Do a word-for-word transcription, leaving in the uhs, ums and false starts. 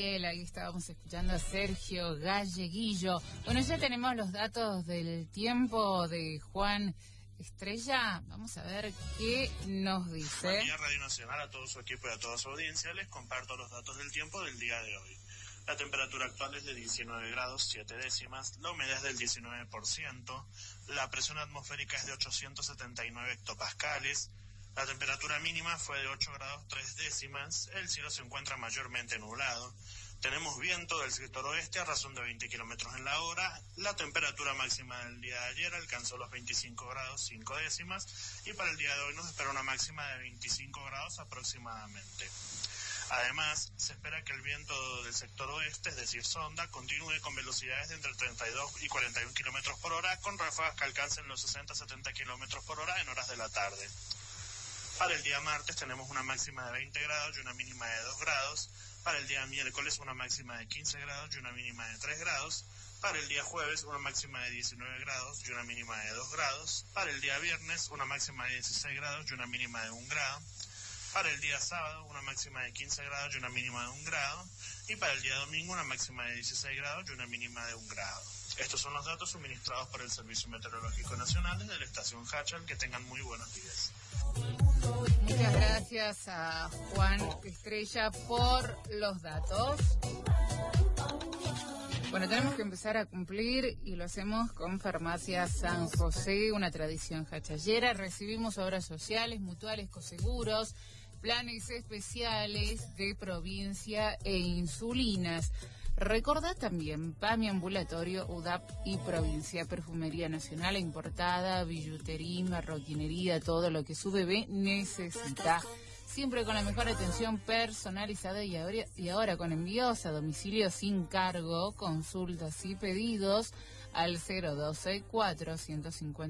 Gabriel, ahí estábamos escuchando a Sergio Galleguillo. Bueno, ya tenemos los datos del tiempo de Juan Estrella. Vamos a ver qué nos dice. Buen día, Radio Nacional, a todo su equipo y a toda su audiencia. Les comparto los datos del tiempo del día de hoy. La temperatura actual es de diecinueve grados siete décimas, la humedad es del diecinueve por ciento, la presión atmosférica es de ochocientos setenta y nueve hectopascales, la temperatura mínima fue de ocho grados tres décimas, el cielo se encuentra mayormente nublado, tenemos viento del sector oeste a razón de veinte kilómetros en la hora, la temperatura máxima del día de ayer alcanzó los veinticinco grados cinco décimas y para el día de hoy nos espera una máxima de veinticinco grados aproximadamente. Además, se espera que el viento del sector oeste, es decir, sonda, continúe con velocidades de entre treinta y dos y cuarenta y un kilómetros por hora, con ráfagas que alcancen los sesenta a setenta kilómetros por hora en horas de la tarde. Para el día martes tenemos una máxima de veinte grados y una mínima de dos grados. Para el día miércoles una máxima de quince grados y una mínima de tres grados. Para el día jueves una máxima de diecinueve grados y una mínima de dos grados. Para el día viernes una máxima de dieciséis grados y una mínima de un grado. Para el día sábado una máxima de quince grados y una mínima de un grado. Y para el día domingo una máxima de dieciséis grados y una mínima de un grado. Estos son los datos suministrados por el Servicio Meteorológico Nacional desde la estación Hachal. Que tengan muy buenos días. Muchas gracias a Juan Estrella por los datos. Bueno, tenemos que empezar a cumplir y lo hacemos con Farmacia San José, una tradición hachallera. Recibimos obras sociales, mutuales, coseguros, planes especiales de provincia e insulinas. Recordá también P A M I Ambulatorio, U D A P y Provincia, Perfumería Nacional importada, billutería, marroquinería, todo lo que su bebé necesita. Siempre con la mejor atención personalizada y ahora, y ahora con envíos a domicilio sin cargo, consultas y pedidos al cero doce cuatrocientos cincuenta.